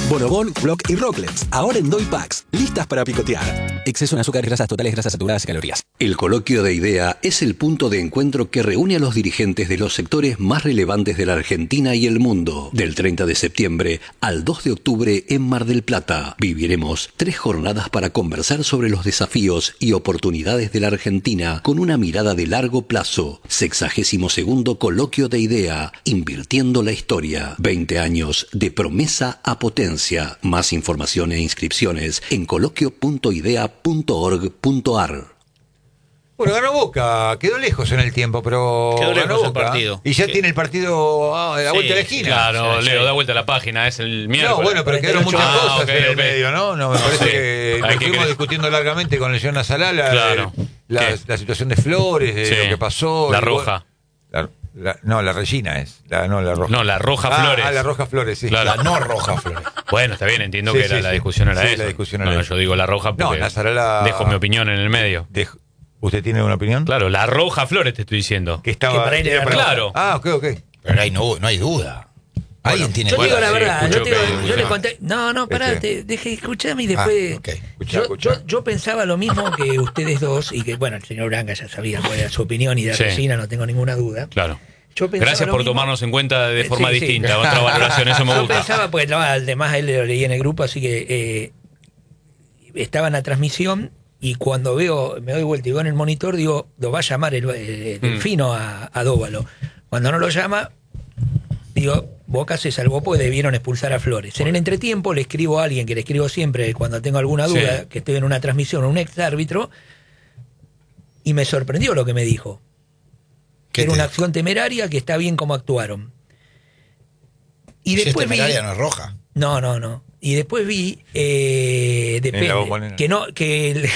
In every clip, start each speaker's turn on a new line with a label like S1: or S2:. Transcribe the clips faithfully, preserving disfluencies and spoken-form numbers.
S1: Bonobón, Block y Rocklets, ahora en Doy Packs, listas para picotear. Exceso en azúcares, grasas totales, grasas saturadas y calorías.
S2: El Coloquio de Idea es el punto de encuentro que reúne a los dirigentes de los sectores más relevantes de la Argentina y el mundo. Del treinta de septiembre al dos de octubre en Mar del Plata, viviremos tres jornadas para conversar sobre los desafíos y oportunidades de la Argentina con una mirada de largo plazo. Sexagésimo segundo Coloquio de Idea, invirtiendo la historia. veinte años de promesa a potencia. Más información e inscripciones en coloquio punto idea punto org punto ar.
S3: Bueno, ganó Boca, quedó lejos en el tiempo, pero
S4: quedó
S3: ganó
S4: lejos
S3: Boca.
S4: el partido.
S3: Y ya
S4: ¿Qué?
S3: tiene el partido ah, a la
S4: Sí,
S3: vuelta de la esquina.
S4: Claro,
S3: Sí,
S4: Leo,
S3: sí.
S4: da vuelta a la página, es el miércoles.
S3: No, bueno, pero quedaron muchas
S4: Ah,
S3: cosas
S4: ok,
S3: en el
S4: ok.
S3: medio, ¿no? No, me parece
S4: Sí.
S3: que
S4: Hay
S3: lo
S4: que
S3: estuvimos
S4: cre-
S3: discutiendo largamente con el señor Nazalala,
S4: Claro.
S3: la,
S4: ¿Qué?
S3: la situación de Flores, de
S4: Sí.
S3: lo que pasó.
S4: La
S3: y bueno,
S4: roja.
S3: la- la- no, la Regina es. La, no, la roja.
S4: No, la roja
S3: Ah,
S4: Flores.
S3: Ah, la roja Flores, sí.
S4: Claro.
S5: La no roja Flores.
S4: Bueno, está bien, entiendo
S3: Sí,
S4: que
S3: sí,
S4: era, la
S3: sí.
S4: discusión era
S3: Sí,
S4: esa.
S3: la discusión
S4: no,
S3: era
S4: no,
S3: esa.
S4: yo digo la roja
S3: No,
S4: porque
S3: Nazarala-
S4: dejo mi opinión en el medio.
S3: De- ¿Usted tiene una opinión?
S4: Claro, la roja Flores te estoy diciendo.
S3: Que estaba.
S5: Que para él era
S3: para-
S4: Claro.
S3: Ah, ok, ok.
S5: Pero ahí no, no hay duda. Alguien tiene
S6: Yo te
S4: Bueno,
S6: digo la
S4: sí,
S6: verdad, yo,
S4: escucho
S6: te digo-
S4: que-
S6: yo le
S4: escucho.
S6: conté. No, no, pará,
S3: Este.
S6: te, dejé, escuchame y después.
S5: Ah, ok.
S3: Escuchá,
S6: yo,
S3: escuchá.
S6: yo, yo pensaba lo mismo que ustedes dos, y que, bueno, el señor Branca ya sabía cuál era su opinión, y de
S4: Sí.
S6: Regina no tengo ninguna duda.
S4: Claro.
S6: Yo pensaba
S4: Gracias
S6: lo
S4: por
S6: mismo.
S4: tomarnos en cuenta de forma
S6: Sí, sí.
S4: distinta, otra valoración, eso me
S6: Yo
S4: gusta.
S6: pensaba, porque traba- además a él lo leí en el grupo, así que eh, estaba en la transmisión, y cuando veo, me doy vuelta y veo en el monitor, digo, lo va a llamar el, el Delfino a, a Dóvalo. Cuando no lo llama, digo, Boca se salvó porque debieron expulsar a Flores. En el entretiempo le escribo a alguien que le escribo siempre cuando tengo alguna duda,
S4: Sí.
S6: que estoy en una transmisión, un ex árbitro, y me sorprendió lo que me dijo.
S5: ¿Qué
S6: Era
S5: te
S6: una
S5: dijo?
S6: acción temeraria, que está bien como actuaron. Y
S5: Si es
S6: después vi,
S5: temeraria, no es roja.
S6: no, no, no. Y después vi, eh,
S3: En la
S6: depende,
S3: Bombonera.
S6: que no, que, el-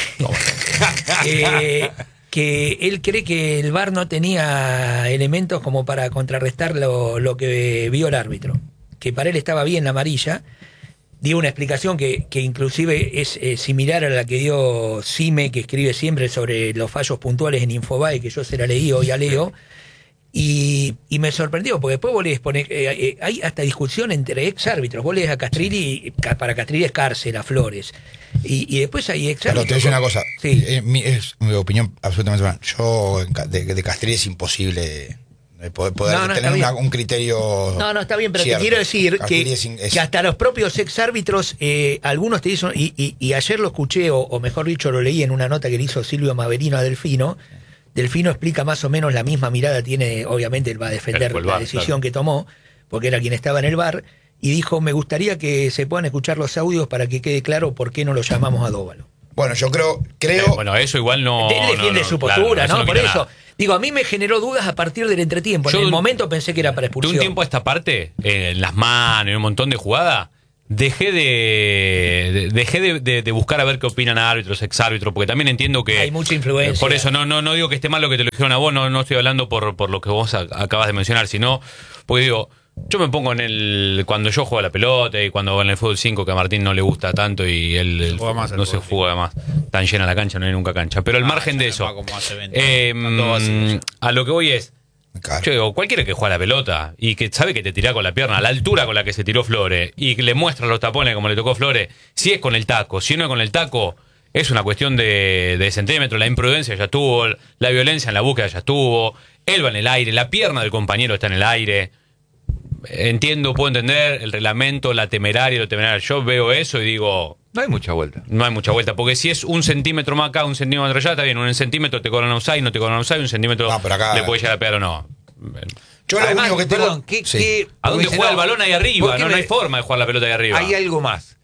S6: que, que él cree que el V A R no tenía elementos como para contrarrestar lo, lo que vio el árbitro. Que para él estaba bien la amarilla. Dio una explicación que, que inclusive es eh, similar a la que dio Cime, que escribe siempre sobre los fallos puntuales en Infobae, que yo se la leí hoy a Leo. Y, y me sorprendió, porque después vos lees, ponés, eh, eh, hay hasta discusión entre ex árbitros. Vos lees a Castrilli, y ca- para Castrilli es cárcel, a Flores. Y, y después hay ex
S5: Pero
S6: árbitros.
S5: te voy a decir una cosa.
S6: Sí.
S5: Eh, mi- es mi opinión absolutamente personal. Yo, en ca- de, de Castrilli es imposible eh, poder, poder
S6: No, no,
S5: tener
S6: está
S5: una-
S6: bien.
S5: un criterio.
S6: No, no, está bien, pero
S5: cierto.
S6: te quiero decir
S5: Castrilli
S6: que,
S5: es in- es-
S6: que hasta los propios ex árbitros, eh, algunos te dicen, y, y, y ayer lo escuché, o, o mejor dicho, lo leí en una nota que le hizo Silvio Maverino a Delfino. Delfino explica más o menos la misma mirada, tiene, obviamente él va a defender
S4: El
S6: la
S4: V A R,
S6: decisión
S4: claro.
S6: que tomó, porque era quien estaba en el V A R, y dijo, me gustaría que se puedan escuchar los audios para que quede claro por qué no lo llamamos a Dóvalo.
S5: Bueno, yo creo,
S4: Eh,
S5: creo.
S4: bueno, eso igual no.
S6: Él defiende
S4: no, no,
S6: su
S4: claro,
S6: postura, ¿no?
S4: no
S6: Por
S4: quita
S6: eso,
S4: nada.
S6: digo, a mí me generó dudas a partir del entretiempo.
S4: Yo
S6: en el
S4: de un-
S6: momento pensé que era para
S4: De
S6: expulsión.
S4: un tiempo a esta parte, eh, en las manos y un montón de jugadas, dejé de, de- dejé de, de- de buscar a ver qué opinan árbitros, exárbitros, porque también entiendo que
S6: Hay mucha influencia.
S4: por eso no no no digo que esté mal lo que te lo dijeron a vos, no no estoy hablando por por lo que vos a- acabas de mencionar, sino porque digo, yo me pongo en el cuando yo juego a la pelota y cuando en el fútbol cinco, que a Martín no le gusta tanto y él él-
S7: juega más el
S4: no se
S7: fútbol
S4: juega más tan llena la cancha, no hay nunca cancha, pero al
S7: Ah,
S4: margen de
S7: ya
S4: eso,
S7: va como hace veinte.
S4: eh,
S7: Tanto va a ser ya.
S4: a lo que voy es
S5: Claro.
S4: yo digo, cualquiera que juega a la pelota y que sabe que te tira con la pierna a la altura con la que se tiró Flores y que le muestra los tapones como le tocó Flores, si es con el taco, si no es con el taco, es una cuestión de, de centímetros, la imprudencia ya estuvo, la violencia en la búsqueda ya estuvo, él va en el aire, la pierna del compañero está en el aire. Entiendo, puedo entender el reglamento, la temeraria, lo temerario. Yo veo eso y digo,
S3: No hay mucha vuelta.
S4: no hay mucha vuelta, porque si es un centímetro más acá, un centímetro allá, está bien, un centímetro te cobran offside, no te cobran offside, un centímetro
S5: No, pero acá-
S4: le puede llegar a pegar o no.
S5: Yo lo
S3: Además,
S5: único que tengo.
S3: perdón, ¿qué,
S5: Sí.
S3: qué-
S4: ¿A dónde
S3: porque
S4: juega
S3: dice,
S4: el balón ahí arriba?
S3: ¿por qué
S4: No, no
S3: me-
S4: hay forma de jugar la pelota ahí arriba.
S3: Hay algo más.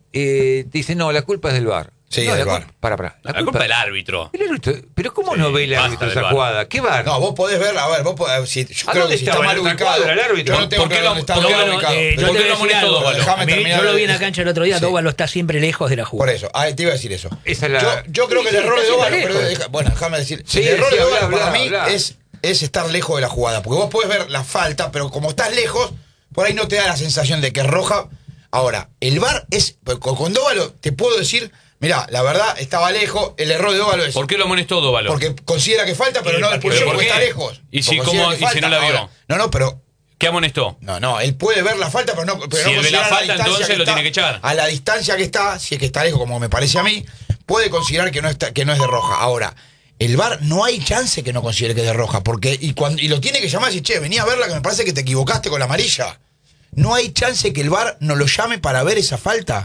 S3: Eh, te dice, no, la culpa es del V A R.
S5: Sí,
S3: no,
S5: del
S3: la
S5: V A R.
S3: culpa- Para, para.
S4: La culpa del árbitro.
S3: El árbitro- pero ¿cómo
S4: Sí,
S3: no ve el
S4: basta
S3: árbitro
S4: del
S3: esa
S4: V A R.
S3: jugada? ¿Qué V A R?
S5: No, vos podés ver, a ver, vos podés, si, yo
S3: ¿A
S5: creo
S3: dónde
S5: que si está
S3: estaba?
S5: mal
S3: ¿En otra
S5: ubicado.
S3: cuadra el árbitro?
S5: Yo no tengo
S4: ¿Por qué
S5: claro
S4: lo-
S5: dónde está
S4: por qué
S5: mal
S4: lo-
S5: ubicado.
S6: eh, yo
S5: Pero
S6: te
S5: ¿por qué
S6: voy a
S5: lo
S6: decir
S5: molestó
S6: algo.
S5: Dóvalo? Déjame
S6: A mí-
S5: terminar
S6: yo lo vi en
S5: de-
S6: la cancha el otro día,
S5: Sí.
S6: Dóvalo está siempre lejos de la
S5: Por
S6: jugada.
S5: eso, ah, te iba a decir eso.
S3: Esa es la-
S5: Yo, yo creo
S6: Sí,
S5: que el
S6: sí,
S5: error de
S6: está
S5: Dóvalo,
S6: siempre
S5: pero
S6: lejos.
S5: deja- bueno, déjame decir,
S3: Sí,
S5: el error
S3: sí,
S5: de
S3: habla,
S5: Dóvalo para
S3: habla,
S5: mí
S3: habla.
S5: es, es estar lejos de la jugada, porque vos podés ver la falta, pero como estás lejos, por ahí no te da la sensación de que es roja. Ahora, el V A R es, con, con Dóvalo te puedo decir, mirá, la verdad estaba lejos, el error de Dóvalo es
S4: ¿Por qué lo amonestó Dóvalo?
S5: porque considera que falta, pero
S6: Sí,
S5: no
S6: porque-
S5: expulsión
S4: ¿pero
S5: porque
S4: por
S5: está
S4: qué?
S5: lejos.
S4: ¿Y si
S5: Porque considera
S4: cómo-
S5: que
S4: y si no la vio?
S5: Ahora, no, no, pero
S4: ¿Qué amonestó?
S5: No, no, él puede ver la falta, pero no. Pero
S4: Si
S5: no
S4: él ve la
S5: considera
S4: falta,
S5: distancia
S4: entonces
S5: que
S4: lo
S5: está-
S4: tiene que echar.
S5: A la distancia que está, si es que está lejos, como me parece a mí, puede considerar que no, está, que no es de roja. Ahora, el V A R no hay chance que no considere que es de roja, porque y, cuando, y lo tiene que llamar y decir, che, vení a verla que me parece que te equivocaste con la amarilla. No hay chance que el V A R no lo llame para ver esa falta.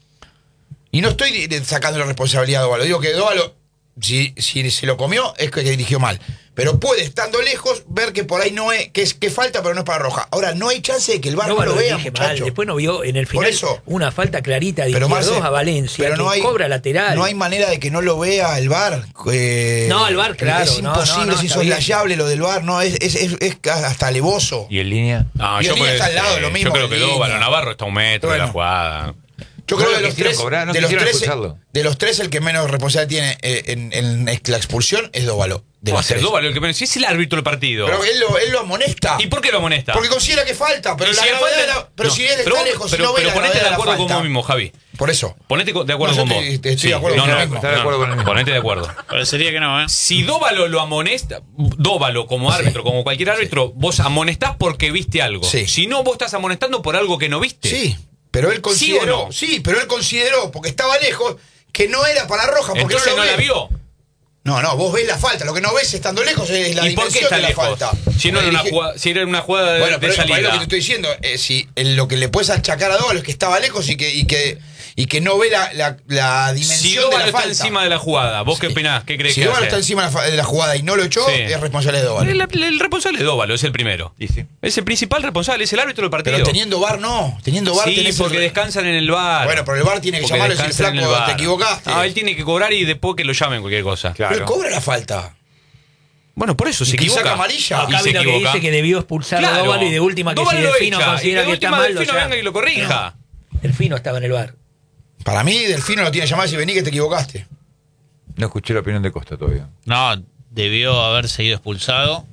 S5: Y no estoy sacando la responsabilidad de Dóvalo. Digo que Dóvalo, si, si se lo comió, es que dirigió mal. Pero puede, estando lejos, ver que por ahí no es, que es que falta, pero no es para roja. Ahora, no hay chance de que el V A R no,
S6: No,
S5: lo
S6: lo
S5: vea,
S6: dije mal.
S5: muchacho.
S6: Después no vio en el
S5: Por
S6: final
S5: eso.
S6: una falta clarita de
S5: Pero,
S6: izquierdos
S5: Marce,
S6: a Valencia,
S5: pero no
S6: que
S5: hay,
S6: cobra lateral.
S5: No hay manera de que no lo vea el V A R. Eh,
S6: No, el V A R, claro,
S5: Es
S6: no,
S5: imposible,
S6: no, no,
S5: es
S6: está bien.
S5: insoslayable lo del V A R. No, es, es, es, es hasta alevoso.
S3: ¿Y en línea?
S4: No,
S5: Y
S4: yo,
S5: el línea
S4: pues,
S5: está al lado,
S4: eh,
S5: lo mismo
S4: yo creo
S5: en
S4: que
S5: línea.
S4: Dóvalo Navarro está a un metro de la
S5: Bueno.
S4: jugada.
S5: Yo
S3: No
S5: creo
S3: lo
S5: que de los
S3: quisieron
S5: tres,
S3: cobrar, no
S5: de, los
S3: quisieron
S5: tres
S3: expulsarlo.
S5: de los tres, el que menos responsabilidad tiene eh, en, en la expulsión es Dóvalo. De
S4: Va a
S5: los
S4: ser
S5: tres.
S4: Dóvalo el que menos. Si es el árbitro del partido.
S5: Pero él lo, él lo amonesta.
S4: ¿Y por qué lo amonesta?
S5: Porque considera que falta. Pero,
S4: Y
S5: la
S4: si hay
S5: gravedad
S4: falta-
S5: de la- pero
S4: no,
S5: si él está
S4: pero vos-
S5: lejos,
S4: pero,
S5: si no ve
S4: pero
S5: la
S4: ponete de
S5: gravedad
S4: acuerdo
S5: la
S4: con
S5: falta.
S4: vos mismo, Javi.
S5: Por eso.
S4: Ponete co- de acuerdo
S5: No, yo
S4: con vos.
S5: estoy- estoy de acuerdo
S4: no,
S5: con
S4: no,
S5: lo mismo.
S3: Está de acuerdo con lo mismo.
S4: Ponete de acuerdo.
S7: Parecería que no, ¿eh?
S4: Si Dóvalo lo amonesta, Dóvalo como árbitro, como cualquier árbitro, vos amonestás porque viste algo.
S5: Sí.
S4: Si no, vos estás amonestando por algo que no viste.
S5: Sí, pero él consideró.
S4: o no?
S5: Sí, pero él consideró, porque estaba lejos, que no era para roja. Porque
S4: Entonces
S5: no,
S4: no
S5: lo
S4: la
S5: ve.
S4: vio.
S5: No, no, vos ves la falta. Lo que no ves estando lejos es la
S4: ¿Y por qué
S5: dimensión
S4: está
S5: de la
S4: lejos?
S5: falta.
S4: Si no era una
S5: Dirige-
S4: jugada, si era una jugada de,
S5: Bueno,
S4: de
S5: pero eso, para
S4: salida.
S5: lo que te estoy diciendo, eh, si en lo que le puedes achacar a Dóvalo es que estaba lejos y que, y que, y que no ve la, la, la dimensión
S4: Si
S5: de
S4: Dóvalo
S5: la
S4: está
S5: falta.
S4: encima de la jugada, ¿vos qué
S5: Sí.
S4: opinás? ¿Qué crees
S5: Si
S4: que
S5: Dóvalo
S4: hace?
S5: está encima de la, fa- de la jugada y no lo echó,
S4: Sí.
S5: es responsable de Dóvalo.
S4: El, el responsable es Dóvalo, es el primero.
S3: Y sí.
S4: Es el principal responsable, es el árbitro del partido.
S5: Pero teniendo V A R no. Teniendo V A R
S4: Sí,
S5: tenés
S4: porque
S5: el-
S4: descansan en el V A R.
S5: Bueno, pero el V A R tiene que
S4: Porque
S5: llamarlo y decir,
S4: descansan en el
S5: flaco,
S4: V A R.
S5: te equivocaste.
S4: Ah, él tiene que cobrar y después que lo llamen cualquier cosa.
S3: Claro.
S5: Pero él cobra la falta.
S4: Bueno, por eso
S5: Y
S4: se
S5: que
S4: equivoca.
S5: saca amarilla.
S4: Y
S6: Acá
S4: se
S6: vi lo que
S4: equivoca.
S6: dice que debió expulsar a
S4: Claro.
S6: Dóvalo y de última que
S4: Dóvalo
S6: si
S4: lo
S6: Delfino
S4: echa, y
S6: considera
S4: de
S6: que está
S4: última
S6: mal, lo
S4: Delfino
S6: llama.
S4: venga y lo corrija.
S6: Delfino estaba en el bar.
S5: Para mí, Delfino lo tiene que llamar y decir, vení que te equivocaste.
S3: No escuché la opinión de Costa todavía.
S7: No, debió haber seguido expulsado.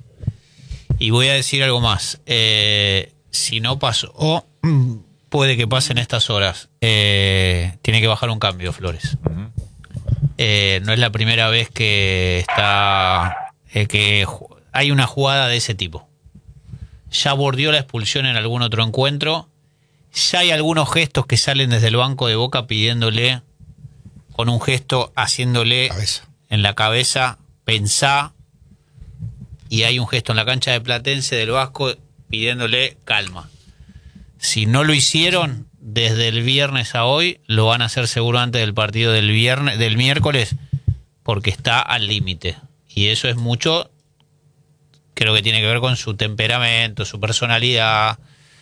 S7: Y voy a decir algo más. Eh, si no pasó, puede que pasen estas horas. Eh, tiene que bajar un cambio, Flores.
S3: Ujú.
S7: Eh, no es la primera vez que está eh, que ju- hay una jugada de ese tipo. Ya bordeó la expulsión en algún otro encuentro. Ya hay algunos gestos que salen desde el banco de Boca pidiéndole, con un gesto haciéndole
S5: Cabeza.
S7: en la cabeza, pensá. Y hay un gesto en la cancha de Platense del Vasco pidiéndole calma. Si no lo hicieron desde el viernes a hoy, lo van a hacer seguro antes del partido del viernes, del miércoles, porque está al límite. Y eso es mucho, creo que tiene que ver con su temperamento, su personalidad.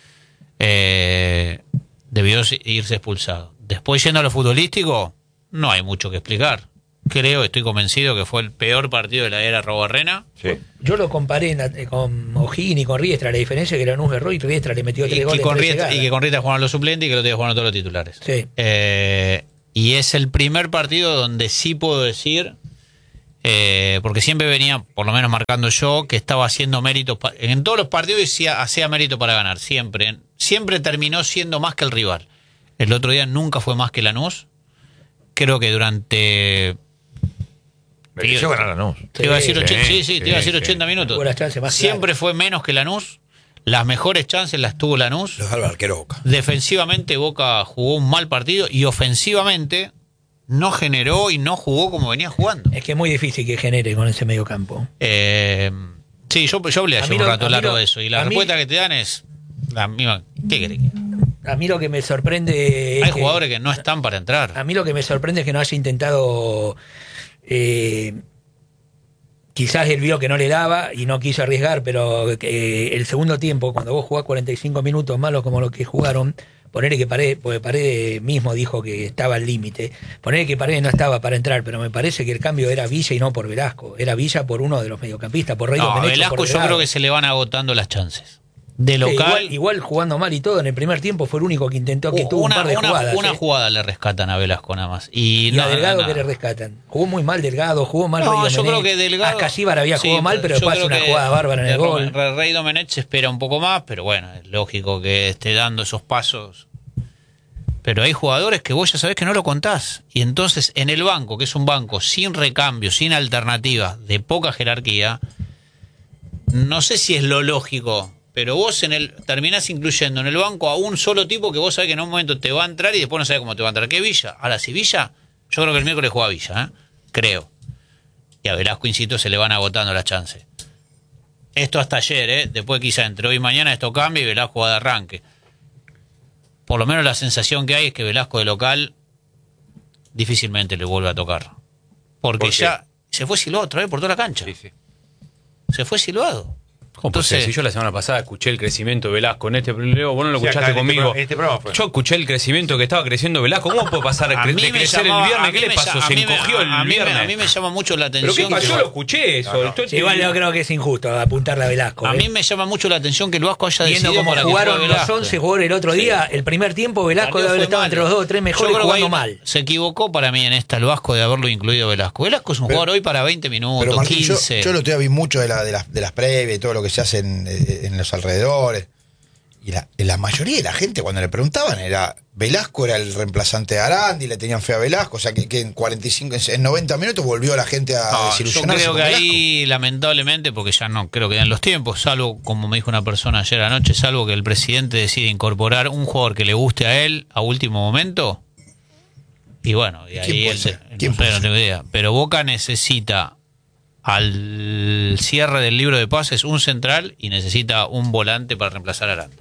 S7: Eh, debió irse expulsado. Después, yendo a lo futbolístico, no hay mucho que explicar. Creo, estoy convencido que fue el peor partido de la era Robarrena.
S3: Sí.
S6: Yo lo comparé en- eh, con O'Higgins y con Riestra. La diferencia es que Lanús erró y Riestra le metió
S7: Y
S6: tres
S7: que,
S6: goles.
S7: con
S6: en tres
S7: Riestra, y
S6: llegadas.
S7: que con Riestra jugaron los suplentes y que lo otro día jugaron todos los titulares.
S6: Sí.
S7: Eh, y es el primer partido donde sí puedo decir, eh, porque siempre venía, por lo menos marcando yo, que estaba haciendo méritos. pa- En todos los partidos hacía, hacía mérito para ganar, siempre. Siempre terminó siendo más que el rival. El otro día nunca fue más que Lanús. Creo que durante...
S3: Mereció ganar a Lanús.
S7: Te iba a decir
S6: Sí,
S7: ochenta, sí,
S4: sí,
S7: sí, te iba a decir
S4: sí.
S7: ochenta minutos.
S6: Tuvo las chances más
S7: Siempre fue menos que Lanús. Las mejores chances las tuvo Lanús.
S5: Los al arquero Boca.
S7: Defensivamente Boca jugó un mal partido y ofensivamente no generó y no jugó como venía jugando.
S6: Es que es muy difícil que genere con ese medio campo.
S7: Eh, sí, yo, yo hablé
S6: A
S7: ayer
S6: mí
S7: un
S6: lo-
S7: rato
S6: a mí
S7: largo
S6: lo-
S7: de eso y la
S6: a mí-
S7: respuesta que te dan es la misma. ¿Qué querés?
S6: A mí lo que me sorprende es
S7: Hay
S6: que-
S7: jugadores que no están para entrar.
S6: A mí lo que me sorprende es que no haya intentado. eh, quizás él vio que no le daba y no quiso arriesgar, pero eh, el segundo tiempo, cuando vos jugás cuarenta y cinco minutos malos como los que jugaron, ponerle que Paredes, porque Paredes mismo dijo que estaba al límite, ponerle que Paredes no estaba para entrar, pero me parece que el cambio era Villa y no por Velasco, era Villa por uno de los mediocampistas, por Rey
S7: No, a
S6: Domenech o
S7: Velasco
S6: por
S7: yo
S6: Delgado.
S7: creo que se le van agotando las chances. De
S6: Sí,
S7: local.
S6: igual, igual jugando mal y todo, en el primer tiempo fue el único que intentó, que tuvo
S7: una,
S6: un par de
S7: una-
S6: jugadas.
S7: una
S6: ¿eh?
S7: jugada le rescatan a Velasco nada más. Y,
S6: Y
S7: no,
S6: a Delgado
S7: no,
S6: que
S7: no.
S6: le rescatan. Jugó muy mal Delgado, jugó mal
S7: No,
S6: Rey
S7: yo creo
S6: Domenech.
S7: que Delgado.
S6: Ascasíbar había
S7: Sí,
S6: jugado mal, pero
S7: yo
S6: después hace
S7: creo
S6: una
S7: que
S6: jugada bárbara en el
S7: de
S6: gol.
S7: Re- Rey Domenech se espera un poco más, pero bueno, es lógico que esté dando esos pasos. Pero hay jugadores que vos ya sabés que no lo contás. Y entonces en el banco, que es un banco sin recambio, sin alternativa, de poca jerarquía, no sé si es lo lógico, pero vos en el terminás incluyendo en el banco a un solo tipo que vos sabés que en un momento te va a entrar y después no sabés cómo te va a entrar. ¿Qué Villa? Ahora, si Villa, yo creo que el miércoles juega Villa, ¿eh? Creo. Y a Velasco, insisto, se le van agotando las chances. Esto hasta ayer, ¿eh? Después quizá entre hoy y mañana esto cambia y Velasco va de arranque. Por lo menos la sensación que hay es que Velasco de local difícilmente le vuelve a tocar. Porque
S3: ¿Por
S7: ya se fue silbado otra vez por toda la cancha.
S3: Sí, sí.
S7: Se fue silbado.
S4: ¿Cómo puede ser? Si yo la semana pasada escuché el crecimiento de Velasco en este Leo, vos no lo
S3: Sí,
S4: escuchaste
S3: acá en este
S4: conmigo.
S3: pro- en este programa fue.
S4: Yo escuché el crecimiento que estaba creciendo Velasco. ¿Cómo puede pasar
S7: A
S4: cre-
S7: mí
S4: de
S7: me
S4: crecer
S7: llamaba-
S4: el viernes?
S7: a
S4: ¿Qué
S7: mí
S4: le
S7: me
S4: pasó?
S7: llama-
S4: Se
S7: a mí me-
S4: encogió
S7: a-
S4: el
S7: a mí me-
S4: viernes.
S7: A mí me llama mucho la
S4: ¿Pero
S7: atención.
S4: qué pasó?
S7: que-
S4: Yo lo escuché eso.
S3: No, no.
S4: Estoy-
S6: Sí, igual yo creo que es injusto apuntarle a Velasco.
S7: A
S6: ¿eh?
S7: mí me llama mucho la atención que el Vasco haya
S6: Viendo
S7: decidido
S6: cómo
S7: para que
S6: jugaron
S7: juegue
S6: los
S7: Velasco.
S6: once jugadores el otro día, el primer tiempo Velasco
S7: Partido
S6: debe haber
S7: fue
S6: estado
S7: malo.
S6: entre los dos o tres
S7: Yo
S6: mejores
S7: creo que
S6: jugando
S7: ahí
S6: mal.
S7: Se equivocó para mí en esta el Vasco de haberlo incluido Velasco. Velasco es un
S5: Pero-
S7: jugador hoy para veinte minutos,
S5: Pero Martín, yo,
S7: quince.
S5: yo lo te vi mucho de, la, de, las, de las previas y todo lo que se hace en, en los alrededores. Y la, la mayoría de la gente cuando le preguntaban era Velasco era el reemplazante de Arandi, le tenían fe a Velasco, o sea que, que en cuarenta y cinco, en noventa minutos volvió la gente a
S7: No, yo
S5: desilusionarse
S7: creo
S5: con
S7: que
S5: Velasco.
S7: ahí, lamentablemente, porque ya no creo que dan los tiempos, salvo, como me dijo una persona ayer anoche, salvo que el presidente decide incorporar un jugador que le guste a él a último momento. Y bueno, y
S5: ¿Quién
S7: ahí
S5: puede
S7: él,
S5: ser?
S7: no
S5: ¿Quién
S7: sé,
S5: puede
S7: no
S5: ser?
S7: tengo idea. Pero Boca necesita al cierre del libro de pases un central y necesita un volante para reemplazar a Aranda.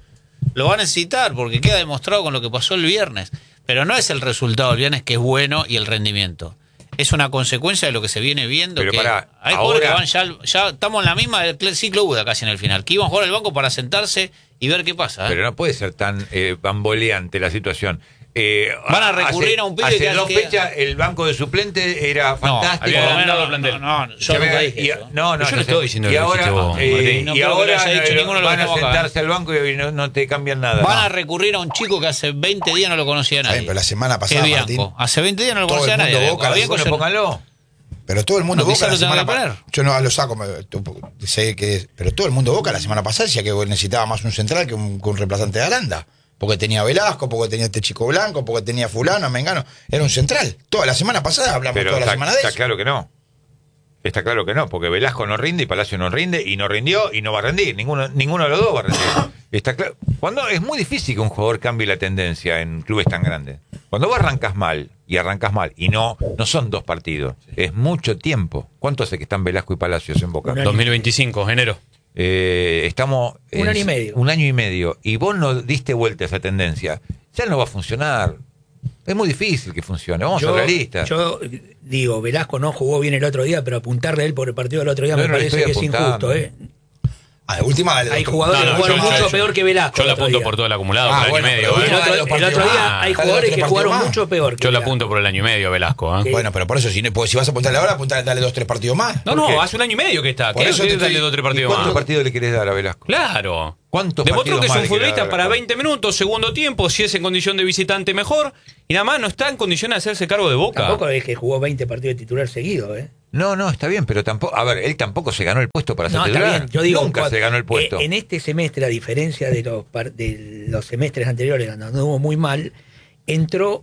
S7: Lo va a necesitar porque queda demostrado con lo que pasó el viernes. Pero no es el resultado del viernes que es bueno y el rendimiento. Es una consecuencia de lo que se viene viendo.
S3: Pero
S7: que
S3: pará,
S7: hay jugadores que
S3: ahora-
S7: van ya, ya estamos en la misma del ciclo Buda casi en el final. Que iban a jugar al banco para sentarse y ver qué pasa. ¿eh?
S3: Pero no puede ser tan eh, bamboleante la situación. Eh,
S7: Van a recurrir a un pibe
S3: hace
S7: que-
S3: dos
S7: que-
S3: fechas el banco de suplente era
S7: No,
S3: fantástico.
S4: había
S7: por lo
S4: agrandado
S7: menos-
S4: el plantel.
S7: No, no, yo
S3: Ya
S7: nunca
S3: me-
S7: dije
S3: y-
S7: eso.
S3: No, no,
S4: Yo no
S3: sé.
S4: estoy diciendo
S3: y
S4: que lo
S3: ahora,
S4: dijiste vos,
S3: eh,
S4: Martín.
S7: No
S3: y
S7: creo que lo
S3: ahora
S7: haya dicho
S3: no,
S7: ninguno de los
S3: van
S7: que
S3: a
S7: estamos acá.
S3: sentarse al banco y no, no te cambian nada.
S7: Van a
S3: No.
S7: recurrir a un chico que hace veinte días no lo conocía
S5: Está
S7: nadie.
S5: bien, pero la semana pasada,
S7: Que es Bianco.
S5: Martín,
S7: Hace veinte días no lo
S5: todo
S7: conocía
S5: el mundo
S7: nadie.
S5: Boca,
S7: A Bianco
S3: Bueno,
S7: se-
S3: póngalo.
S5: pero todo el mundo
S7: No,
S5: Boca
S7: quizá
S5: la
S7: lo tenga
S5: semana
S7: que
S5: pasada.
S7: poner.
S5: Yo no lo saco, me- tú- sé que pero todo el mundo Boca la semana pasada decía que necesitaba más un central que un, que un reemplazante de Aranda. Porque tenía Velasco, porque tenía este chico blanco, porque tenía fulano, Mengano. Era un central. Toda la semana pasada hablamos
S3: Pero
S5: toda la
S3: está,
S5: semana de
S3: está
S5: eso.
S3: claro que no. Está claro que no, porque Velasco no rinde y Palacio no rinde y no rindió y no va a rendir. Ninguno, ninguno de los dos va a rendir. Está claro. Cuando es muy difícil que un jugador cambie la tendencia en clubes tan grandes. Cuando vos arrancas mal y arrancas mal y no no son dos partidos, es mucho tiempo. ¿Cuánto hace que están Velasco y Palacios en Boca?
S6: Un año.
S4: dos mil veinticinco, enero.
S3: Eh, estamos
S6: Un
S3: en-
S6: año y medio.
S3: Un año y medio y vos no diste vuelta a esa tendencia. Ya no va a funcionar. Es muy difícil que funcione. Vamos a ser realistas.
S6: yo digo, Velasco no jugó bien el otro día, pero apuntarle a él por el partido del otro día
S3: No,
S6: me
S3: no le
S6: parece
S3: estoy
S6: que es
S3: apuntando.
S6: injusto. ¿eh?
S5: Ah, de última, dale,
S6: Hay
S5: doctor.
S6: jugadores
S4: No, no,
S6: que jugaron
S4: yo-
S6: mucho
S4: yo-
S6: peor que Velasco.
S4: Yo
S6: el
S4: la
S6: otro
S4: apunto
S6: día.
S4: por todo el acumulado,
S5: Ah,
S4: por el
S5: bueno,
S4: año y medio.
S5: pero
S4: ¿eh?
S6: El otro,
S5: Dale,
S6: el
S5: dos
S6: otro
S5: partidos
S6: día
S5: más.
S6: hay
S5: Dale,
S6: jugadores
S5: dos,
S6: que
S5: tres
S6: jugaron
S5: partidos
S6: mucho peor que
S4: Yo la
S6: Velasco.
S4: apunto por el año y medio, Velasco. ¿eh?
S5: Bueno, pero por eso, si, no- pues, si vas a apuntarle ahora, apuntarle, dale dos, tres partidos más.
S4: No,
S5: ¿Por qué?
S4: no, hace un año y medio que está.
S5: Por
S4: ¿Qué
S5: eso
S4: querés
S5: te estoy-
S4: darle dos o tres
S5: ¿Y
S4: partidos
S3: ¿Cuántos
S4: más?
S3: partidos le querés dar a Velasco?
S4: Claro.
S3: ¿Cuántos
S4: Demostró
S3: partidos
S4: que es
S3: más
S4: un
S3: le querés
S4: futbolista
S3: dar a
S4: para
S3: Velasco?
S4: veinte minutos, segundo tiempo, si es en condición de visitante mejor, y nada más no está en condiciones de hacerse cargo de Boca.
S6: Tampoco es que jugó veinte partidos de titular seguido, ¿eh?
S3: No, no, está bien, pero tampoco. A ver, él tampoco se ganó el puesto para ser
S6: No, está
S3: titular.
S6: bien. Yo digo,
S3: Nunca
S6: cuando-
S3: se ganó el puesto.
S6: eh, en este semestre, a diferencia de los, par- de los semestres anteriores, donde anduvo muy mal, entró.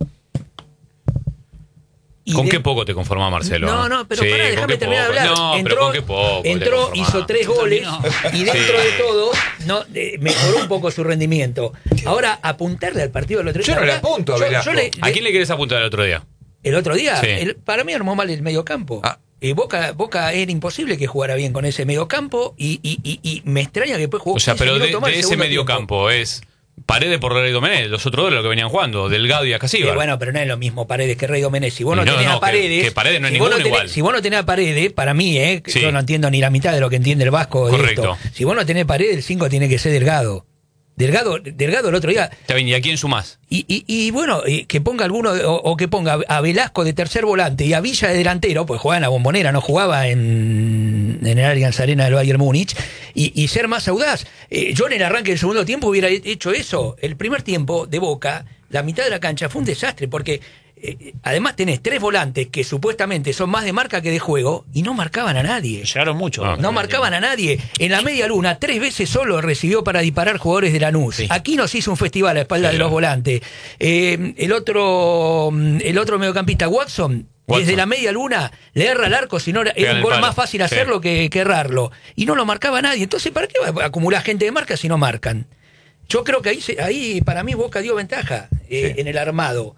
S6: y
S4: ¿Con
S6: de-
S4: qué poco te conformás, Marcelo?
S6: No, no, pero
S4: Sí,
S6: pará,
S4: ¿con
S6: déjame
S4: qué
S6: terminar de
S4: poco?
S6: hablar.
S4: No,
S6: entró,
S4: pero ¿con qué poco te
S6: entró,
S4: conformás?
S6: hizo tres goles y dentro
S7: Sí.
S6: de todo no, de- mejoró un poco su rendimiento. Ahora, apuntarle al partido del otro día.
S3: Yo no le
S6: la verdad,
S3: apunto a
S6: yo-
S3: Velasco.
S6: yo le-
S4: ¿A quién le querés apuntar el otro día?
S6: El otro día,
S4: Sí.
S6: el- para mí armó mal el mediocampo.
S3: Ah.
S6: Eh, Boca, Boca era imposible que jugara bien con ese mediocampo y, y, y, y me extraña que después jugó
S4: O sea,
S6: quince
S4: pero de,
S6: minutos más
S4: de
S6: el
S4: ese
S6: segundo
S4: medio
S6: tiempo.
S4: campo es Paredes por Rey Domenech, los otros dos de los que venían jugando, Delgado y
S6: Eh,
S4: Acasíbar.
S6: bueno, pero no es lo mismo Paredes que Rey Domenech. Si vos
S4: Y
S6: no,
S4: no,
S6: tenés
S4: no,
S6: a Paredes.
S4: que- que Paredes no es
S6: si vos
S4: ninguno
S6: tenés-
S4: igual.
S6: Si vos no tenés a Paredes, para mí, eh,
S4: Sí.
S6: yo no entiendo ni la mitad de lo que entiende el Vasco de
S4: Correcto.
S6: esto. Si vos no tenés Paredes, el cinco tiene que ser Delgado. Delgado, Delgado el otro día.
S4: Está bien, ¿y a quién sumás?
S6: Y, y, y bueno, y que ponga alguno, de- o, o que ponga a Velasco de tercer volante y a Villa de delantero, pues jugaba en la Bombonera, no jugaba en, en el Allianz Arena del Bayern Múnich, y, y ser más audaz. Eh, yo en el arranque del segundo tiempo hubiera hecho eso. El primer tiempo de Boca, la mitad de la cancha fue un desastre, porque eh, además tenés tres volantes que supuestamente son más de marca que de juego, y no marcaban a nadie.
S7: Llegaron mucho.
S4: Ah.
S6: No marcaban a nadie. En la media luna, tres veces solo recibió para disparar jugadores de Lanús.
S7: Sí.
S6: Aquí nos hizo un festival a espalda
S4: Sí,
S6: de los
S4: claro.
S6: volantes. Eh, el otro el otro mediocampista, Watson,
S4: Watson.
S6: Desde la media luna le erra al arco, si no era
S4: Pega en
S6: un
S4: el
S6: gol
S4: palo.
S6: más fácil
S4: Sí.
S6: hacerlo que, que errarlo. Y no lo marcaba nadie. Entonces, ¿para qué va a acumular gente de marca si no marcan? Yo creo que ahí, se- ahí para mí Boca dio ventaja eh,
S3: Sí.
S6: en el armado.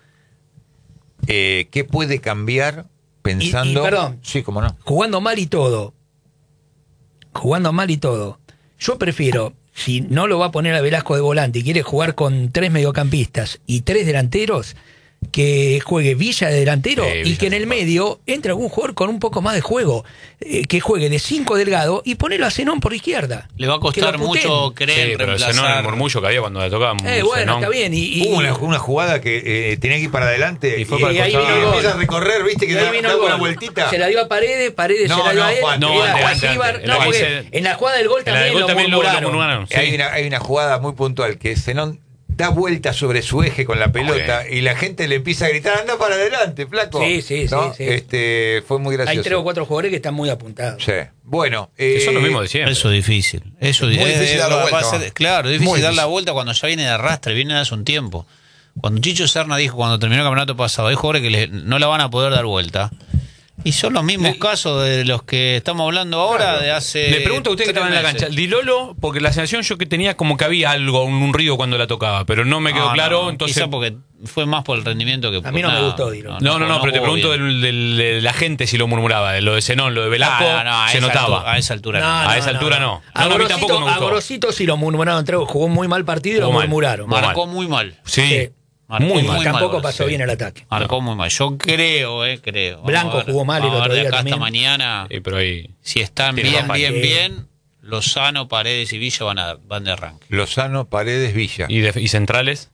S3: Eh, ¿Qué puede cambiar pensando?
S6: Y- y, perdón.
S3: Sí, cómo no.
S6: Jugando mal y todo. Jugando mal y todo. Yo prefiero, si no lo va a poner a Velasco de volante y quiere jugar con tres mediocampistas y tres delanteros, que juegue Villa de delantero
S4: Sí,
S6: y
S4: Villa
S6: que en
S4: es
S6: el
S4: un
S6: medio entre algún jugador con un poco más de juego, eh, que juegue de cinco Delgado y ponerlo a Zenón por izquierda.
S7: Le va a costar
S6: Que lo puteen.
S7: mucho
S4: Sí,
S7: creer
S4: pero
S7: reemplazar.
S4: Zenón, el murmullo que había cuando le tocaba.
S6: Eh, bueno,
S4: Zenón.
S6: está bien. Y, y-
S3: Hubo una, una jugada que eh, tenía que ir para adelante
S4: Y fue para el
S6: y ahí
S4: costado.
S6: vino el gol.
S3: empieza a recorrer, viste, que
S6: y ahí
S3: da,
S6: vino
S3: da
S6: el
S3: una
S6: gol.
S3: vueltita.
S6: Se la dio a Paredes, Paredes
S3: No,
S6: se la dio
S3: no,
S6: a él.
S3: Juan,
S6: y
S4: no,
S6: era
S4: antes,
S6: Juan
S4: antes,
S6: Silvar.
S4: antes.
S6: No,
S4: Lo que
S6: porque
S4: hice-
S6: en la jugada del gol
S4: En la del
S6: también
S4: gol
S6: lo
S4: también lo- lo
S6: murmuraron.
S4: murmuraron. Sí.
S3: Hay, una, hay una jugada muy puntual que Zenón da vuelta sobre su eje con la pelota y la gente le empieza a gritar, anda para adelante, flaco.
S6: Sí, sí,
S3: ¿No?
S6: sí, sí.
S3: Este, fue muy gracioso.
S6: Hay tres o cuatro jugadores que están muy apuntados.
S3: Sí. Bueno,
S4: Que son
S3: eh,
S4: los mismos de siempre.
S7: Eso es difícil. Eso
S5: Muy
S7: es-
S5: difícil
S7: es-
S5: dar la
S7: va a
S5: vuelta,
S7: ser-
S5: va.
S7: claro, es difícil
S5: Muy
S7: dar la
S5: difícil.
S7: vuelta cuando ya viene de arrastre, viene de hace un tiempo. Cuando Chicho Serna dijo cuando terminó el campeonato pasado, hay jugadores que le- no la van a poder dar vuelta. Y son los mismos
S4: Le-
S7: casos de los que estamos hablando ahora de hace.
S4: Le pregunto a usted que
S7: tres
S4: estaba en la
S7: meses.
S4: cancha. Dilolo, porque la sensación yo que tenía como que había algo, un, un ruido cuando la tocaba, pero no me quedó
S7: No,
S4: claro.
S7: no,
S4: entonces
S7: quizá porque fue más por el rendimiento que por
S6: A mí no me
S7: nada.
S6: gustó Dilolo.
S4: No, no, no, pero te
S7: jugó
S4: pregunto
S7: bien.
S4: del, del- de la gente si lo murmuraba, de lo de Zenón, lo de Velasco,
S7: No, no, no, a
S4: se
S7: esa
S4: notaba.
S7: altura- a esa altura no.
S4: A esa altura no. No, no, a mí tampoco me gustó.
S6: A Gorosito sí lo murmuraron. entró, Jugó muy mal partido y lo
S4: Jugó mal.
S6: murmuraron.
S4: Muy
S7: Marcó
S4: mal.
S7: muy mal.
S4: Sí,
S6: Sí.
S7: Marcó
S4: muy
S7: muy
S4: mal.
S7: mal.
S6: Tampoco
S7: gol,
S6: pasó
S7: sí.
S6: bien el ataque.
S7: Marcó muy mal. Yo creo, eh, creo. Vamos
S6: Blanco
S7: a ver.
S6: jugó mal el
S7: Vamos a
S6: otro
S7: ver de
S6: día
S7: acá hasta
S6: también.
S7: mañana.
S4: Sí, pero ahí.
S7: Si están
S4: Tiene
S7: bien,
S4: razón.
S7: bien,
S6: Sí.
S7: bien, Lozano, Paredes y Villa van, a, van de arranque.
S3: Lozano, Paredes, Villa.
S4: ¿Y, de- y centrales?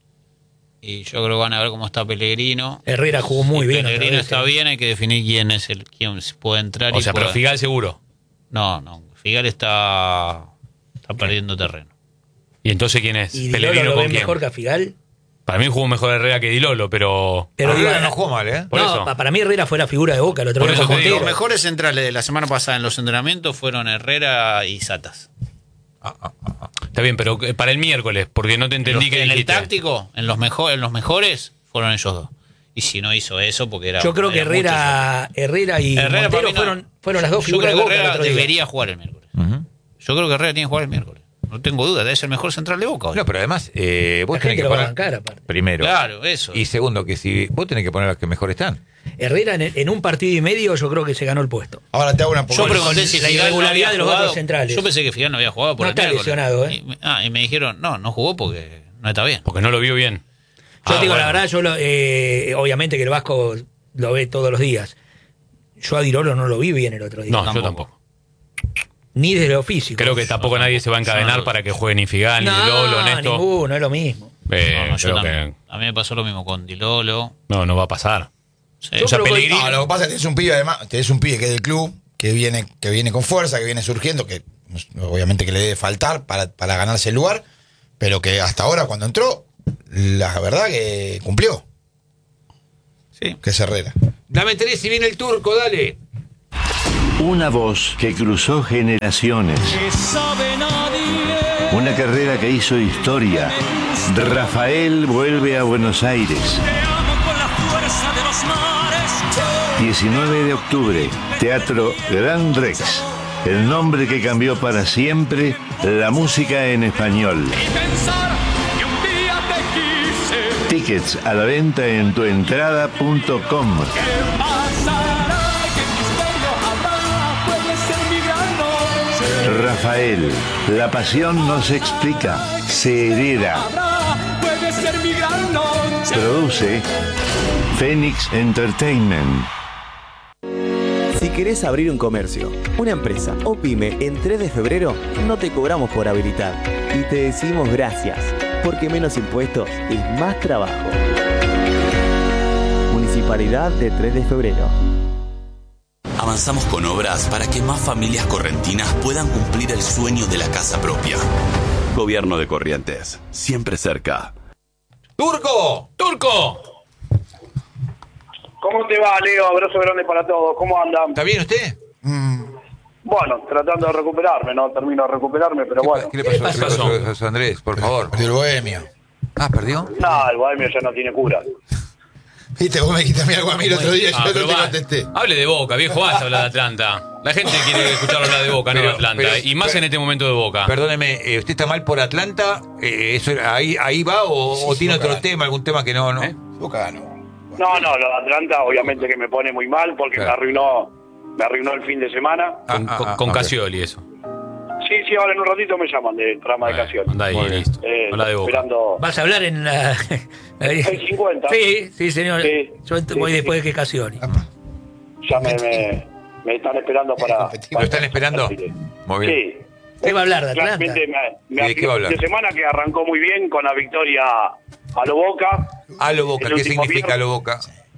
S7: Y yo creo que van a ver cómo está Pellegrino.
S6: Herrera jugó muy
S7: Si
S6: bien.
S7: Pellegrino
S6: otra vez,
S7: está
S6: eh.
S7: bien, hay que definir quién es el quién puede entrar.
S4: O
S7: y
S4: sea, pero
S7: puede-
S4: Figal seguro.
S7: No, no. Figal está, está perdiendo terreno.
S4: ¿Y entonces quién es?
S6: ¿Y Dilolo
S4: ¿Pellegrino
S6: lo
S4: con
S6: ven
S4: quién?
S6: mejor que a Figal?
S4: Para mí jugó mejor Herrera que Dilolo, pero...
S6: Pero
S3: Herrera
S6: digo,
S3: no jugó mal, ¿eh?
S4: Por
S6: no,
S4: eso.
S6: pa- para mí Herrera fue la figura de Boca el otro
S4: Por
S6: día
S4: eso
S6: con
S4: te digo,
S6: Montero.
S7: Los mejores centrales de la semana pasada en los entrenamientos fueron Herrera y Satas.
S4: Está bien, pero eh, para el miércoles, porque no te entendí
S7: Los-
S4: que
S7: en el
S4: dijiste.
S7: táctico, en los, mejor, en los mejores, fueron ellos dos. Y si no hizo eso, porque era.
S6: Yo creo que
S7: era
S6: Herrera, Herrera y
S7: mucho. Herrera,
S6: Montero
S7: para mí, no.
S6: fueron, fueron las dos
S7: Yo
S6: figuras
S7: creo
S6: de
S7: que
S6: Boca el
S7: Herrera
S6: otro día.
S7: debería jugar el miércoles.
S3: Ujú.
S7: Yo creo que Herrera tiene que jugar el miércoles. No tengo duda, es el mejor central de Boca hoy.
S3: No, pero además, eh, vos
S6: La
S3: tenés
S6: gente
S3: que
S6: lo va a
S3: poner.
S6: bancar, aparte.
S3: Primero.
S7: Claro, eso.
S3: Y segundo, que si vos tenés que poner a los que mejor están.
S6: Herrera en, en un partido y medio yo creo que se ganó el puesto.
S5: Ahora te hago una
S7: Yo
S5: poco-
S7: pregunté
S6: con
S7: si
S6: la
S7: Figal no
S6: irregularidad
S7: había
S6: de los
S7: jugado.
S6: otros centrales.
S7: Yo pensé que Figal no había jugado por
S6: No
S7: el
S6: está
S7: miércoles.
S6: lesionado, ¿eh?
S7: Y me- ah, y me dijeron, no, no jugó porque no está bien.
S4: Porque no lo vio bien.
S6: Yo
S4: Ah,
S6: te digo
S4: bueno.
S6: la verdad, yo lo- eh, obviamente que el Vasco lo ve todos los días. Yo a Dirolo no lo vi bien el otro día.
S4: No, yo
S7: Tampoco.
S4: tampoco.
S6: Ni desde lo físico.
S4: Creo que tampoco nadie se va a encadenar
S7: no.
S4: para que juegue ni Figal,
S6: no,
S4: ni Lolo, Néstor.
S6: ninguno, es lo mismo.
S4: Eh,
S7: No, no, yo
S4: creo
S7: también.
S4: que
S7: A mí me pasó lo mismo con Dilolo.
S4: no, no va a pasar.
S7: Sí.
S6: Yo
S4: O sea,
S6: creo que-
S4: Pellegrini-
S5: No, lo que pasa es que tenés un pibe además, tenés un pibe que es del club, que viene, que viene con fuerza, que viene surgiendo, que pues, obviamente que le debe faltar para, para ganarse el lugar, pero que hasta ahora cuando entró, la verdad que cumplió,
S7: Sí.
S5: que es Herrera.
S3: Dame tres si viene el turco, dale.
S8: Una voz que cruzó generaciones. Una carrera que hizo historia. Rafael vuelve a Buenos Aires. diecinueve de octubre, Teatro Gran Rex. El nombre que cambió para siempre la música en español. Tickets a la venta en tuentrada punto com. Rafael, la pasión no se explica, se hereda. Produce Phoenix Entertainment.
S9: Si querés abrir un comercio, una empresa o pyme en tres de febrero, no te cobramos por habilitar y te decimos gracias, porque menos impuestos es más trabajo. Municipalidad de tres de febrero.
S10: Avanzamos con obras para que más familias correntinas puedan cumplir el sueño de la casa propia.
S11: Gobierno de Corrientes, siempre cerca.
S3: ¡Turco!
S4: ¡Turco!
S12: ¿Cómo te va, Leo? Abrazo grande para todos. ¿Cómo andan?
S3: ¿Está bien usted?
S12: Bueno, tratando de recuperarme, no termino de recuperarme, pero
S3: ¿Qué,
S12: bueno.
S3: pa- ¿Qué le pasó,
S6: ¿Qué
S3: ¿Qué le
S6: pasó?
S3: pasó, José Andrés? Por favor.
S5: Perdió el Bohemio.
S3: Ah, ¿perdió?
S12: Nada, el Bohemio ya no tiene cura.
S5: Viste, vos me dijiste a mí algo a mí el otro día y
S4: Ah,
S5: yo
S4: pero
S5: no te
S4: va,
S5: contesté.
S4: hable de Boca, viejo, vas a hablar de Atlanta. La gente quiere escucharlo hablar de Boca,
S3: Pero-
S4: no de Atlanta.
S3: pero-
S4: y más
S3: pero-
S4: en este momento de Boca.
S3: Perdóneme, eh, ¿usted está mal por Atlanta? Eh, eso era- ahí, ahí va o,
S5: Sí,
S3: o
S5: sí,
S3: tiene
S5: Boca
S3: otro
S5: gana.
S3: tema, algún tema que no, no?
S4: ¿Eh?
S5: Boca ganó.
S12: No, no, lo de Atlanta obviamente que me pone muy mal porque
S3: Claro.
S12: me arruinó me arruinó el fin de semana.
S4: Con,
S3: Ah,
S4: con-
S3: ah,
S4: con
S3: ok.
S4: Casioli, eso.
S12: Sí, sí, ahora en un ratito me llaman del programa de
S4: Bueno,
S12: Casioli.
S4: anda ahí,
S3: Muy bien.
S4: listo.
S12: Eh,
S4: Habla de Boca.
S12: esperando.
S6: ¿Vas a hablar en la.
S12: El cincuenta.
S6: Sí, sí, señor.
S12: Sí,
S6: Yo ent-
S12: sí,
S6: voy
S12: sí,
S6: después
S12: sí.
S6: de que Casioli.
S12: Ya me, me, me están esperando para.
S5: Competimos.
S3: ¿Lo están esperando? Muy bien.
S12: Sí.
S6: ¿Qué va a hablar de Atlanta?
S12: Claramente me, me
S3: ¿Y de qué va a hablar?
S12: de semana que arrancó muy bien con la victoria a lo Boca.
S3: A lo Boca,
S12: El
S3: ¿qué
S12: último
S3: significa
S12: viernes.
S3: lo Boca?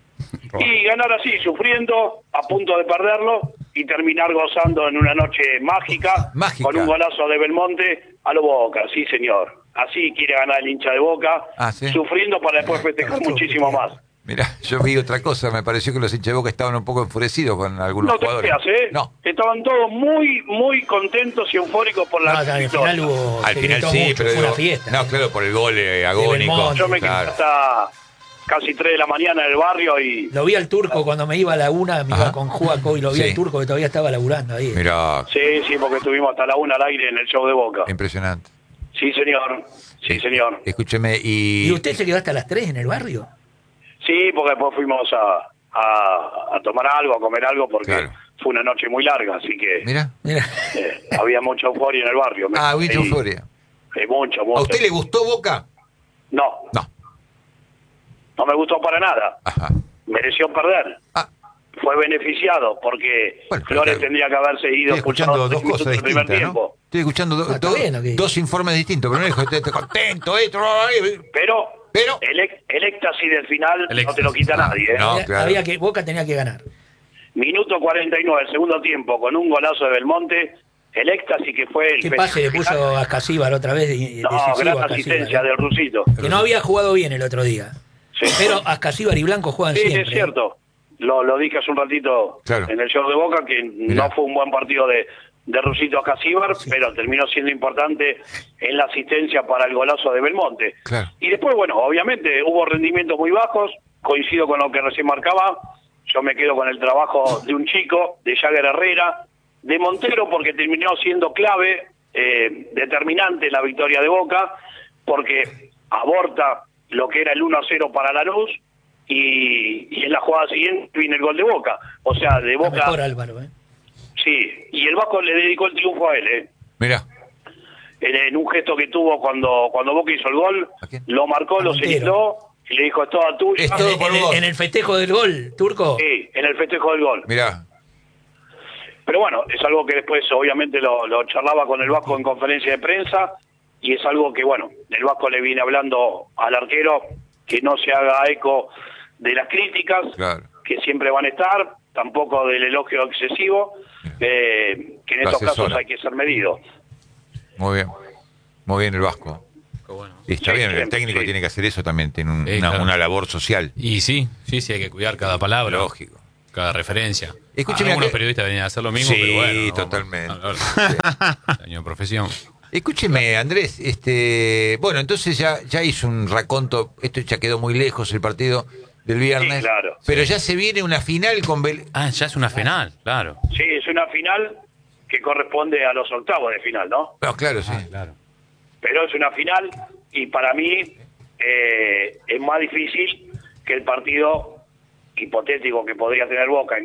S12: Y ganar así, sufriendo, a punto de perderlo y terminar gozando en una noche mágica,
S3: Mágica.
S12: con un golazo de Belmonte a lo Boca, sí señor. Así quiere ganar el hincha de Boca,
S3: Ah, ¿sí?
S12: sufriendo para después festejar muchísimo más.
S3: Mirá, yo vi otra cosa, me pareció que los hinchas de Boca estaban un poco enfurecidos con algunos
S12: No te
S3: jugadores.
S12: creas, ¿eh?
S3: No,
S12: Estaban todos muy, muy contentos y eufóricos por la
S6: No, al
S12: victoria.
S6: final hubo.
S3: al
S6: se
S3: final
S6: gritó
S3: sí,
S6: mucho,
S3: pero
S6: fue
S3: digo,
S6: una fiesta.
S3: no, claro, por el gol eh, agónico.
S6: Belmonte.
S12: Yo me quedé
S3: Claro.
S12: hasta casi tres de la mañana en el barrio y...
S6: Lo vi al turco cuando me iba a la una, me
S3: Ajá.
S6: iba con Juaco y lo vi
S3: Sí.
S6: al turco que todavía estaba laburando ahí.
S3: Mirá,
S12: Sí, sí, porque estuvimos hasta la una al aire en el show de Boca.
S3: impresionante.
S12: Sí, señor. Sí, señor.
S3: Escúcheme, y...
S6: ¿Y usted se quedó hasta las tres en el barrio?
S12: Sí, porque después fuimos a, a, a tomar algo, a comer algo, porque
S3: Claro.
S12: fue una noche muy larga, así que
S3: Mira.
S6: Mira.
S12: eh, había mucha euforia en el barrio. Me-
S3: Ah, mucha
S12: y-
S3: euforia.
S12: eh, mucho, mucho.
S3: ¿A usted le gustó Boca?
S12: No,
S3: No.
S12: no me gustó para nada.
S3: Ajá.
S12: Mereció perder.
S3: Ah,
S12: Fue beneficiado porque
S3: Bueno, pero
S12: Flores
S3: está-
S12: tendría que haberse ido
S3: estoy escuchando
S12: expulsado
S3: dos
S12: en
S3: cosas
S12: el primer
S3: distintas,
S12: tiempo.
S3: ¿no? Estoy escuchando do-
S6: Ah, está
S3: do-
S6: bien, ok.
S3: dos informes distintos, pero no dijo, estoy, estoy contento, esto, eh,
S12: Pero,
S3: Pero-
S12: el, ex- el éxtasis del final
S4: El
S12: no te lo
S4: éxtasis.
S12: quita
S3: Ah,
S12: nadie. ¿eh?
S3: no.
S6: había,
S3: claro.
S6: había que Boca tenía que ganar.
S12: Minuto cuarenta y nueve, segundo tiempo, con un golazo de Belmonte, el éxtasis que fue el
S6: ¿Qué
S12: festejo
S6: pase le
S12: final.
S6: puso a Casíbar otra vez? de-
S12: No,
S6: decisivo
S12: gran
S6: a
S12: asistencia
S6: Casíbar,
S12: del Rusito.
S6: que no había jugado bien el otro día.
S12: Sí.
S6: Pero Casíbar y Blanco juegan
S12: Sí,
S6: siempre.
S12: es cierto. Lo, lo dije hace un ratito
S3: Claro.
S12: en el show de Boca, que
S3: Mirá.
S12: no fue un buen partido de, de Rusito Casíbar, pero terminó siendo importante en la asistencia para el golazo de Belmonte.
S3: Claro.
S12: Y después, bueno, obviamente hubo rendimientos muy bajos, coincido con lo que recién marcaba, yo me quedo con el trabajo de un chico, de Jagger Herrera, de Montero, porque terminó siendo clave, eh, determinante en la victoria de Boca, porque aborta lo que era el uno a cero para Lanús, y, y en la jugada siguiente viene el gol de Boca. O sea, de
S6: Está
S12: Boca,
S6: mejor Álvaro, ¿eh?
S12: sí, y el Vasco le dedicó el triunfo a él, ¿eh?
S3: Mirá.
S12: En, en un gesto que tuvo cuando cuando Boca hizo el gol,
S3: ¿A quién?
S12: lo marcó,
S6: A
S12: lo
S6: Montero.
S12: celebró y le dijo, es toda tuya.
S3: Es todo
S6: En,
S3: por
S6: en el,
S3: vos.
S6: en el festejo del gol, turco.
S12: Sí, en el festejo del gol.
S3: Mirá.
S12: Pero bueno, es algo que después obviamente lo, lo charlaba con el Vasco en conferencia de prensa y es algo que, bueno, el Vasco le viene hablando al arquero que no se haga eco de las críticas,
S3: Claro.
S12: que siempre van a estar, tampoco del elogio excesivo, eh, que en
S3: Lo
S12: estos casos
S3: asesora.
S12: hay que ser medido.
S3: Muy bien. Muy bien el Vasco.
S4: Qué bueno.
S3: Y está
S12: Sí,
S3: bien, el
S12: siempre,
S3: técnico
S12: sí.
S3: tiene que hacer eso también, tiene un-
S4: Sí,
S3: una,
S4: claro.
S3: una labor social.
S4: Y sí, sí, sí, hay que cuidar cada palabra.
S3: Lógico.
S4: Cada referencia.
S3: Escúcheme,
S4: Algunos
S3: que-
S4: periodistas venían a hacer lo mismo,
S3: Sí,
S4: pero bueno. vamos.
S3: totalmente.
S4: A ver, año de profesión.
S3: Escúcheme, Andrés, este, bueno, entonces ya, ya hizo un raconto, esto ya quedó muy lejos el partido del viernes,
S12: Sí, claro.
S3: pero ya se viene una final con Bel...
S4: Ah, ya es una final, claro.
S12: Sí, es una final que corresponde a los octavos de final, ¿no?
S3: No, claro, sí.
S4: Claro.
S12: Pero es una final y para mí eh, es más difícil que el partido hipotético que podría tener Boca en